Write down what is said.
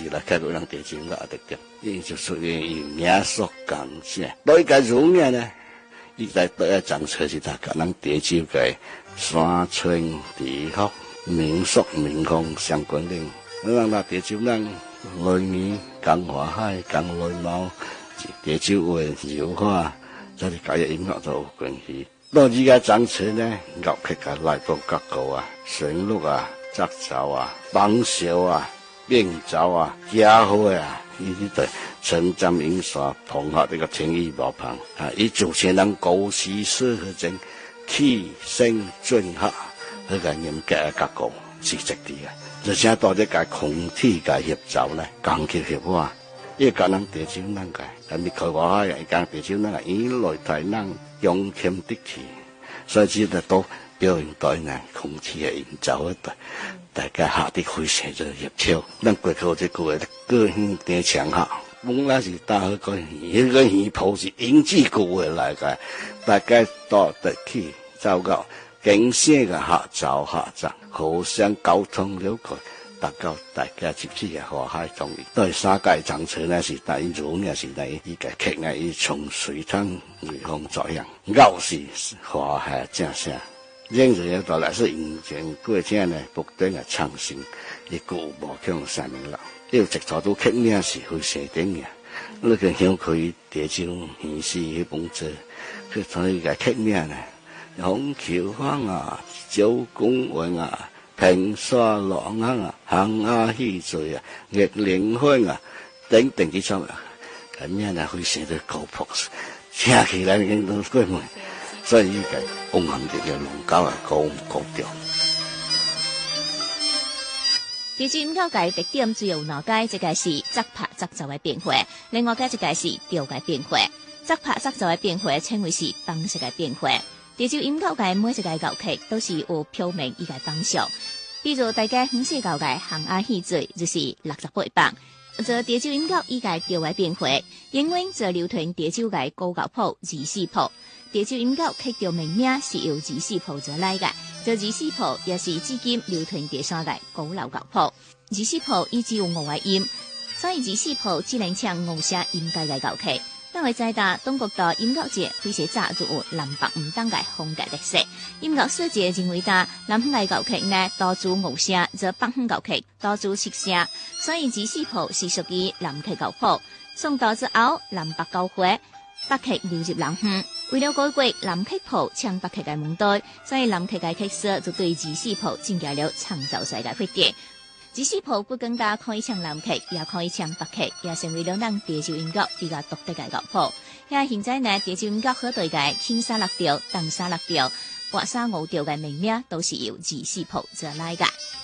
时来开过人地球个特点，伊就属于名所讲些。对个如面呢，伊在对个长车是大家人地球个山川地壳、民俗民风相关联。咱那地球人内面讲华海、讲内貌，地球话、柔化，这是甲伊音乐都有关系。到而家长车呢，乐器个来到各个啊，旋律啊。杂奏啊、邦笑啊、变奏啊、家伙啊，伊啲对称赞印刷碰合这个天衣无缝啊！伊主持人高时适合整气声俊合，那个严格嘅结构是值啲嘅。而且到这个空气嘅协奏呢，钢琴协和，伊个人地球人个，咁你佢話係講地球人個以來台人用欠的氣，所以只得到。表演台呢，空气嘅營造大家下啲非常之熱潮。咱過去這句話，個鄉頂牆下，本來是大好個迄個魚鋪是引子句話來個，大家到得去走到景色嘅合奏合作，互相溝通了解，大家接觸嘅和諧同意。對三界長城呢是大如呢是大依個劇呢以從水灘微風作用，咬是和諧正聲。現在到來是以前過程呢，不斷嘅創新，亦個無強三明啦。呢個直頭都劇名是會寫定嘅，呢個向佢地球顯示去幫助，佢同呢個劇名呢，虹橋風啊、周公園啊、平沙浪啊、行啊喜罪啊、月靈香啊等等啲種啊，咁樣呢會寫得高樸，聽起來已經都過門。所以呢個風行嘅龍角啊，高調。 地球音樂界特點主要兩個，一個是作拍作奏嘅變化，另外一個是調嘅變化。作拍作奏嘅變化稱為是方式嘅變化。地球音樂界每一個樂器都是有表明伊個方向，比如大家很細教嘅行啊喜罪就是68磅。做地球音樂伊個調嘅變化，因為做流傳地球嘅高教譜、24譜。地球音樂曲調命名是由24譜做來嘅，做24譜也是至今流傳第三個高流教譜。24譜伊只有5個音，所以24譜只能唱5聲音階嘅樂器。咱會知道中國的音樂節非常早就有南北唔同嘅風格特色。音樂世界認為到南方嘅樂器呢多主5聲，則北方樂器多主7聲，所以24譜是屬於南曲教譜。宋代之後，南北交會。北曲流入南方，為了改過南曲譜唱北曲嘅門對，所以南曲嘅曲師就對24譜增加了創造性嘅發展。24譜不僅單可以唱南曲，也可以唱北曲，也成為了咱地球音樂比較獨特嘅樂譜。現在呢，地球音樂好對嘅輕沙六調、重沙六調、滑沙5調嘅命名都是由24譜做來嘅。